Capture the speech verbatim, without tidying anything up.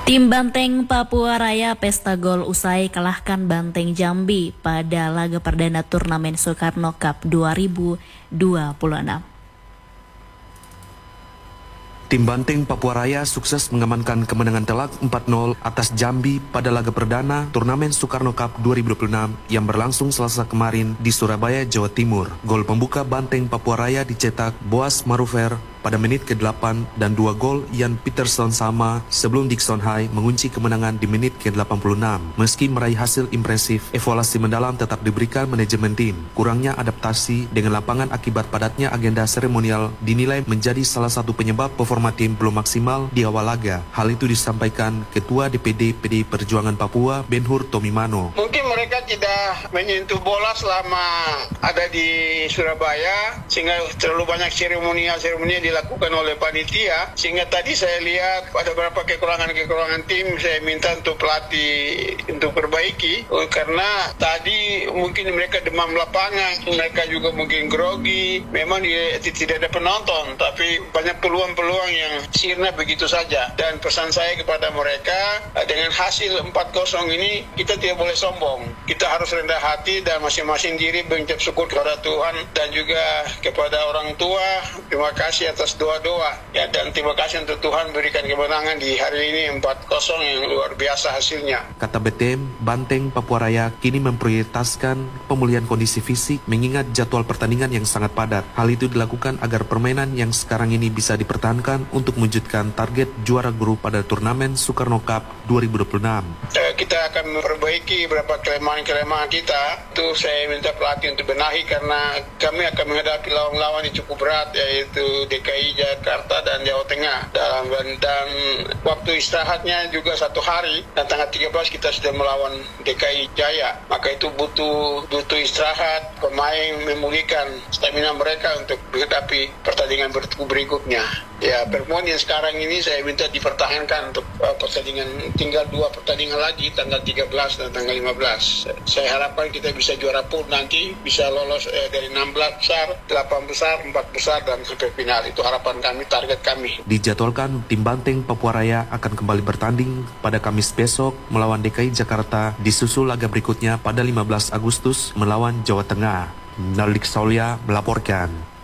Tim Banteng Papua Raya pesta gol usai kalahkan Banteng Jambi pada laga perdana turnamen Soekarno Cup dua ribu dua puluh enam. Tim Banteng Papua Raya sukses mengamankan kemenangan telak empat nol atas Jambi pada laga perdana turnamen Soekarno Cup dua ribu dua puluh enam yang berlangsung Selasa kemarin di Surabaya, Jawa Timur. Gol pembuka Banteng Papua Raya dicetak Boas Marufer pada menit ke delapan dan dua gol Ian Peterson sama sebelum Dickson Hai mengunci kemenangan di menit ke delapan puluh enam. Meski meraih hasil impresif, evaluasi mendalam tetap diberikan manajemen tim. Kurangnya adaptasi dengan lapangan akibat padatnya agenda seremonial dinilai menjadi salah satu penyebab performa tim belum maksimal di awal laga. Hal itu disampaikan Ketua D P D P D I Perjuangan Papua, Ben-Hur Tomimano. Mungkin mereka tidak menyentuh bola selama ada di Surabaya, sehingga terlalu banyak seremonial-seremonial dilakukan oleh panitia, sehingga tadi saya lihat ada beberapa kekurangan-kekurangan tim. Saya minta untuk pelatih untuk perbaiki, karena tadi mungkin mereka demam lapangan, mereka juga mungkin grogi. Memang dia tidak ada penonton, tapi banyak peluang-peluang yang sirna begitu saja. Dan pesan saya kepada mereka, dengan hasil empat kosong ini kita tidak boleh sombong. Kita harus rendah hati dan masing-masing diri mengucap syukur kepada Tuhan dan juga kepada orang tua. Terima kasih atas doa-doa ya, dan terima kasih untuk Tuhan berikan kemenangan di hari ini empat kosong yang luar biasa hasilnya. Kata B T M, Banteng Papua Raya kini memprioritaskan pemulihan kondisi fisik mengingat jadwal pertandingan yang sangat padat. Hal itu dilakukan agar permainan yang sekarang ini bisa dipertahankan untuk mewujudkan target juara grup pada turnamen Soekarno Cup dua ribu dua puluh enam. Kita akan memperbaiki beberapa kelemahan-kelemahan kita. Itu saya minta pelatih untuk benahi, karena kami akan menghadapi lawan-lawan yang cukup berat, yaitu D K I Jakarta dan Jawa Tengah. Dan, dan waktu istirahatnya juga satu hari, dan tanggal tiga belas kita sudah melawan D K I Jaya. Maka itu butuh butuh istirahat, pemain memulihkan stamina mereka untuk menghadapi pertandingan berikutnya. Ya, performa yang sekarang ini saya minta dipertahankan untuk uh, pertandingan, tinggal dua pertandingan lagi, tanggal tiga belas dan tanggal lima belas. Saya harapkan kita bisa juara pool nanti, bisa lolos eh, dari enam belas besar, delapan besar, empat besar, dan sampai final. Itu harapan kami, target kami. Dijadwalkan tim Banteng Papua Raya akan kembali bertanding pada Kamis besok melawan D K I Jakarta, disusul laga berikutnya pada lima belas Agustus melawan Jawa Tengah. Nalik Saulia melaporkan.